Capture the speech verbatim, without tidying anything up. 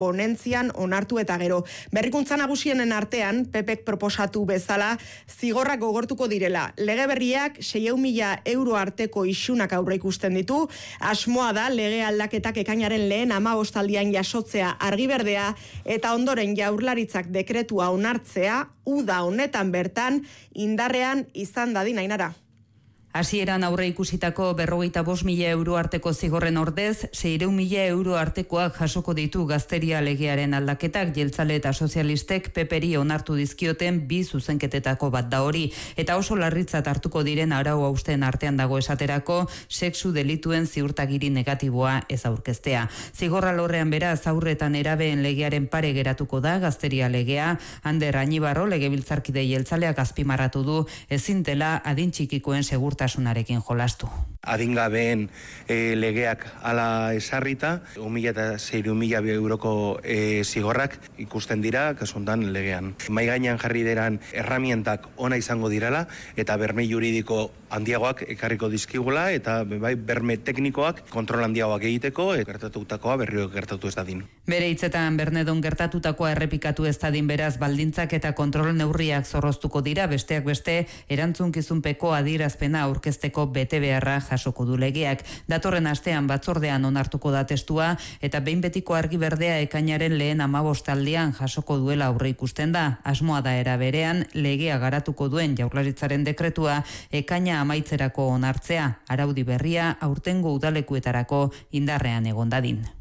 ponentzian onartu eta gero. Berrikuntza nagusienen artean, Pepek proposatu bezala, zigorrak gogortuko direla. Lege berriak seiehun mila euro arteko isunak aurre ikusten ditu. Asmoa da lege aldaketak ekainaren lehen hamabostaldian jasotzea argiberdea eta ondoren Jaurlaritzak dekretua onartzea, uda honetan bertan indarrean izan dadin. Ainara. Hasieran aurre ikusitako berrogeita bost mila euro arteko zigorren ordez, seiehun mila euro artekoak jasoko ditu gazteria legearen aldaketak. Jeltzale eta sozialistek Peperi onartu dizkioten bi zuzenketetako bat da hori, eta oso larritzat hartuko diren arau hausten artean dago esaterako sexu delituen ziurtagiri negatiboa ez aurkeztea. Zigorra lorrean beraz aurretan erabeen legearen pare geratuko da gazteria legea. Ander Añibarro legebiltzarkide jeltzaleak azpimarratu du ezin dela adin txikikoen segurtasun tasunarekin jolastu. Adingabeen e, legeak ala esarrita, un mila eta seiehun mila euroko e, zigorrak ikusten dira, kasuntan legean. Mai gainean jarri deran erramientak ona izango dirala, eta berme juridiko handiagoak ekarriko dizkigula, eta bai, berme teknikoak kontrol handiagoak egiteko, e, gertatutakoa berriro gertatu ez dadin. Bere hitzetan Bernedon gertatutakoa errepikatu ez dadin beraz baldintzak eta kontrol neurriak zorroztuko dira, besteak beste erantzunkizunpeko adierazpena aurkezteko bete beharra jasoko du legeak. Datorren astean batzordean onartuko da testua eta behin betiko argi berdea ekainaren lehen hamabostaldian jasoko duela aurre ikusten da. Asmoa da era berean legea garatuko duen Jaurlaritzaren dekretua ekaina amaitzerako onartzea, araudi berria aurtengo udalekuetarako indarrean egon dadin.